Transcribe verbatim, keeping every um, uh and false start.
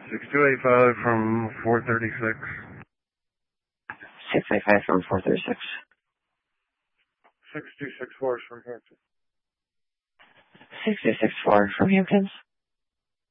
six two eight five from four thirty-six. six eight five from four thirty-six. six two six four is from Hampton. six two six four from Hamptons.